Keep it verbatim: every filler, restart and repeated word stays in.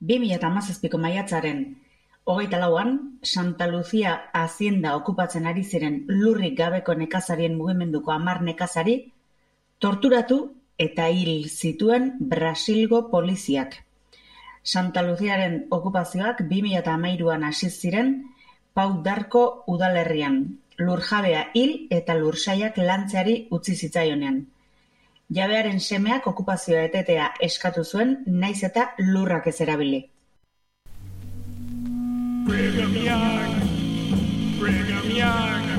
bi mila hamazazpiko maiatzaren hogeita lauan, Santa Lucia Hazienda okupatzen ari ziren lurrik gabeko nekazarien mugimenduko hamar nekazari torturatu eta hil zituen Brasilgo poliziak. Santa Luciaren okupazioak bi mila hamairuan hasi ziren Pau d'Arco udalerrian, lurjabea hil eta lursaiak lantzeari utzi zitzaionean. Jabearen semeak okupazioa etetea eskatu zuen, naiz eta lurrak ez erabili. Brigham Young, Brigham Young.